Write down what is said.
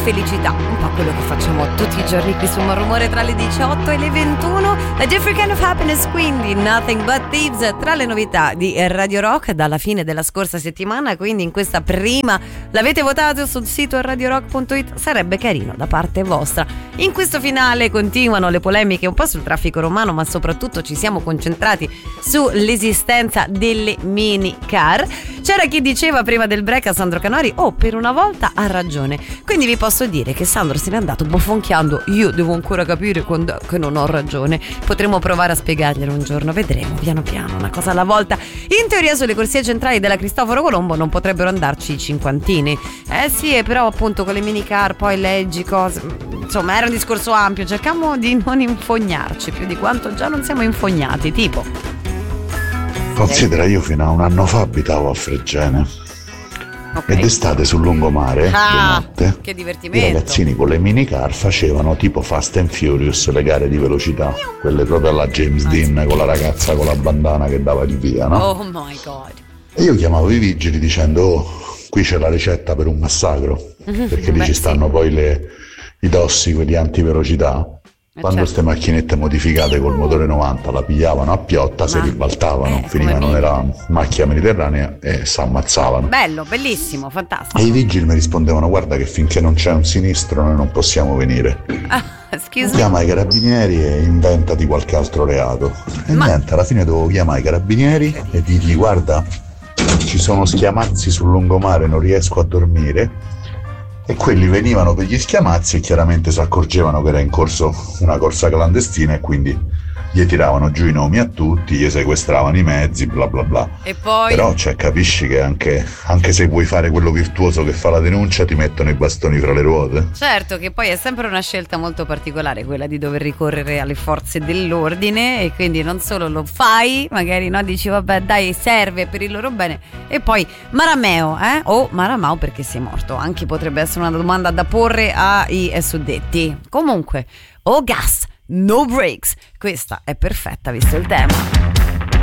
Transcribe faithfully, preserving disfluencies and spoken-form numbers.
felicità, un po' quello che facciamo tutti i giorni qui su Buon Rumore tra le diciotto e le ventuno. A different kind of happiness, quindi Nothing But Thieves tra le novità di Radio Rock dalla fine della scorsa settimana, quindi in questa prima l'avete votato sul sito radio rock punto it, sarebbe carino da parte vostra. In questo finale continuano le polemiche un po' sul traffico romano, ma soprattutto ci siamo concentrati sull'esistenza delle mini car. C'era chi diceva prima del break a Sandro Canori: oh, per una volta ha ragione. Quindi vi posso dire che Sandro se n'è andato bofonchiando. Io devo ancora capire quando, che non ho ragione. Potremo provare a spiegarglielo un giorno, vedremo piano piano, una cosa alla volta. In teoria sulle corsie centrali della Cristoforo Colombo non potrebbero andarci i cinquantini. Eh sì, però appunto con le minicar poi leggi cose, insomma era un discorso ampio. Cerchiamo di non infognarci più di quanto già non siamo infognati. Tipo, considera, io fino a un anno fa abitavo a Fregene, okay, ed estate sul lungomare, ah, di notte, che divertimento, i ragazzini con le minicar facevano tipo Fast and Furious, le gare di velocità, quelle proprio alla James Dean, con la ragazza con la bandana che dava il via, no? Oh my god. E io chiamavo i vigili dicendo: oh, qui c'è la ricetta per un massacro, perché lì Beh, ci sì. stanno poi le, i dossi, quelli antivelocità. Quando certo. ste macchinette modificate col motore novanta la pigliavano a piotta, Ma, si ribaltavano, eh, finivano come nella macchia mediterranea e si ammazzavano. Bello, bellissimo, fantastico. E i vigili mi rispondevano: guarda che finché non c'è un sinistro noi non possiamo venire. Ah, excuse me. Chiama i carabinieri e inventati qualche altro reato. E Ma- niente, alla fine dovevo chiamare i carabinieri e dirgli: guarda, ci sono schiamazzi sul lungomare, non riesco a dormire. E quelli venivano per gli schiamazzi e chiaramente si accorgevano che era in corso una corsa clandestina e quindi gli tiravano giù i nomi a tutti, gli sequestravano i mezzi, bla bla bla. E poi Però cioè, capisci che anche, anche se vuoi fare quello virtuoso che fa la denuncia, ti mettono i bastoni fra le ruote. certo che poi è sempre una scelta molto particolare quella di dover ricorrere alle forze dell'ordine, e quindi non solo lo fai, magari no, dici vabbè dai, serve per il loro bene, e poi Marameo, eh? O Maramao perché sei morto? Anche potrebbe essere una domanda da porre ai suddetti. Comunque, oh gas, no breaks, questa è perfetta visto il tema.